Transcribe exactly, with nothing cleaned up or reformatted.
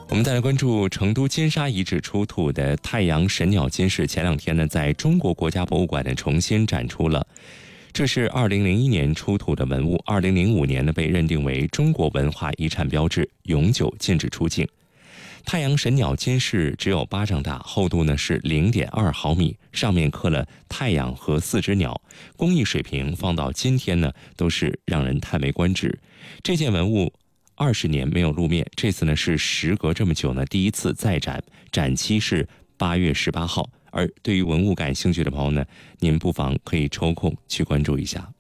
我们再来关注成都金沙遗址出土的太阳神鸟金饰，前两天呢，在中国国家博物馆呢重新展出了。这是二零零一年出土的文物，二零零五年呢被认定为中国文化遗产标志，永久禁止出境。太阳神鸟金饰只有巴掌大，厚度呢是零点二毫米，上面刻了太阳和四只鸟，工艺水平放到今天呢都是让人叹为观止。这件文物二十年没有露面，这次呢是时隔这么久呢第一次再展，展期是八月十八号。而对于文物感兴趣的朋友呢，您不妨可以抽空去关注一下。